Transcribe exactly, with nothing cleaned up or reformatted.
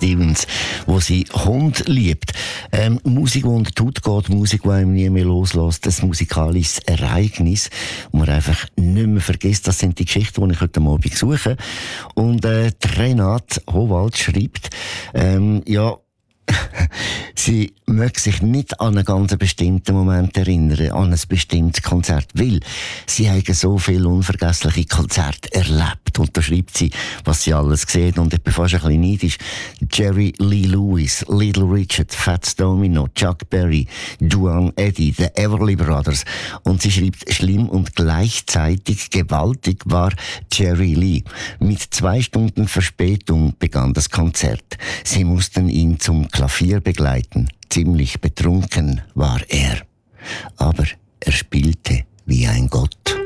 Stevens, wo sie Hund liebt. Ähm, Musik, die unter die Haut geht, Musik, die einem nie mehr loslässt, das musikalisches Ereignis, wo man einfach nicht mehr vergisst. Das sind die Geschichten, die ich heute Abend suche. Und äh, Renate Howald schreibt, ähm, ja, sie möchte sich nicht an einen ganz bestimmten Moment erinnern, an ein bestimmtes Konzert, weil sie haben so viele unvergessliche Konzerte erlebt. Und da schreibt sie, was sie alles sieht. Und ich bin fast ein bisschen neidisch. Jerry Lee Lewis, Little Richard, Fats Domino, Chuck Berry, Duane Eddy, The Everly Brothers. Und sie schreibt, schlimm und gleichzeitig gewaltig war Jerry Lee. Mit zwei Stunden Verspätung begann das Konzert. Sie mussten ihn zum Klavier begleiten. Ziemlich betrunken war er. Aber er spielte wie ein Gott.